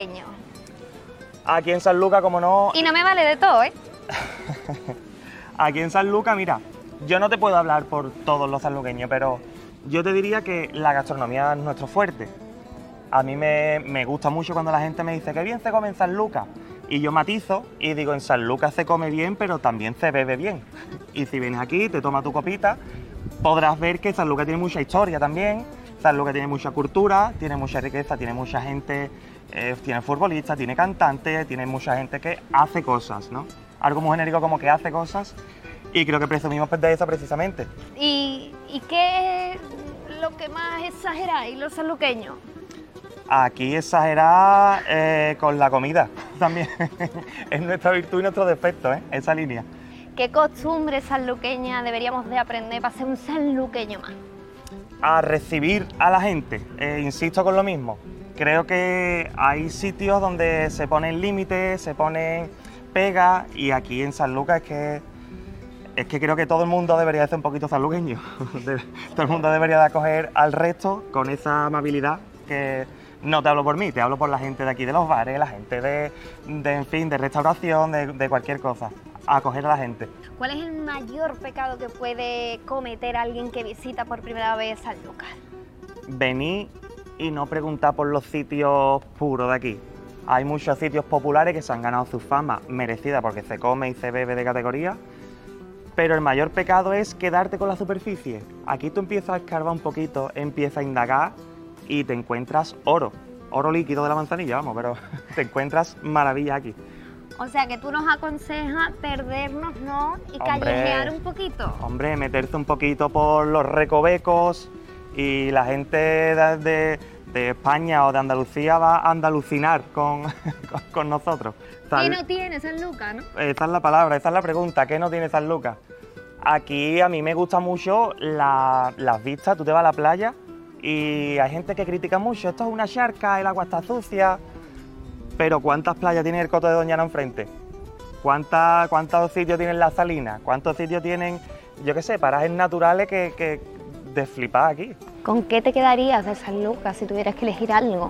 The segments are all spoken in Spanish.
Aquí en Sanlúcar, como no... Y no me vale de todo, ¿eh? Aquí en Sanlúcar, mira, yo no te puedo hablar por todos los sanluqueños, pero yo te diría que la gastronomía es nuestro fuerte. A mí me gusta mucho cuando la gente me dice que bien se come en Sanlúcar. Y yo matizo y digo, en Sanlúcar se come bien, pero también se bebe bien. Y si vienes aquí, te tomas tu copita, podrás ver que Sanlúcar tiene mucha historia también. Sanlúcar tiene mucha cultura, tiene mucha riqueza, tiene mucha gente, tiene futbolistas, tiene cantantes, tiene mucha gente que hace cosas, ¿no? Algo muy genérico como que hace cosas, y creo que presumimos de eso precisamente. ¿Y qué es lo que más exageráis los sanluqueños? Aquí exagerar con la comida también. Es nuestra virtud y nuestro defecto, ¿eh? Esa línea. ¿Qué costumbre sanluqueña deberíamos de aprender para ser un sanluqueño más? A recibir a la gente, insisto con lo mismo. Creo que hay sitios donde se ponen límites, se ponen pegas, y aquí en Sanlúcar es que creo que todo el mundo debería ser un poquito sanluqueño. Todo el mundo debería de acoger al resto con esa amabilidad que... No te hablo por mí, te hablo por la gente de aquí de los bares, la gente en fin, de restauración, de cualquier cosa. Acoger a la gente. ¿Cuál es el mayor pecado que puede cometer alguien que visita por primera vez Sanlúcar? Venir y no preguntar por los sitios puros de aquí. Hay muchos sitios populares que se han ganado su fama merecida porque se come y se bebe de categoría, pero el mayor pecado es quedarte con la superficie. Aquí tú empiezas a escarbar un poquito, empiezas a indagar y te encuentras oro líquido de la manzanilla, vamos, pero te encuentras maravillas aquí. O sea, que tú nos aconsejas perdernos, ¿no? Y callejear un poquito. Hombre, meterse un poquito por los recovecos, y la gente de España o de Andalucía va a andalucinar con nosotros. ¿Qué no tiene Sanlúcar, no? Esa es la palabra, esa es la pregunta, ¿qué no tiene Sanlúcar? Aquí a mí me gusta mucho las vistas, tú te vas a la playa y hay gente que critica mucho, esto es una charca, el agua está sucia, pero ¿cuántas playas tiene el Coto de Doñana enfrente? ¿Cuántos sitios tienen las Salinas? ¿Cuántos sitios tienen, yo qué sé, parajes naturales que de flipar aquí? ¿Con qué te quedarías de Sanlúcar si tuvieras que elegir algo?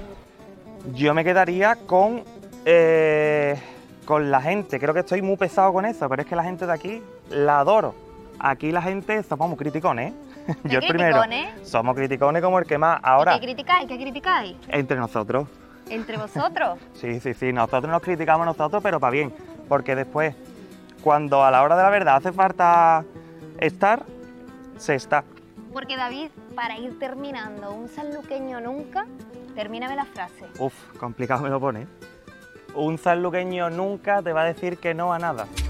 Yo me quedaría con la gente. Creo que estoy muy pesado con eso, pero es que la gente de aquí la adoro. Aquí la gente somos muy criticones, ¿eh? Yo el primero. Somos criticones como el que más. Ahora, ¿Qué criticáis? ¿Qué criticáis? entre nosotros. ¿Entre vosotros? Sí, nosotros nos criticamos nosotros, pero para bien. Porque después, cuando a la hora de la verdad hace falta estar, se está. Porque David, para ir terminando, un sanluqueño nunca, termíname la frase. Uf, complicado me lo pone. Un sanluqueño nunca te va a decir que no a nada.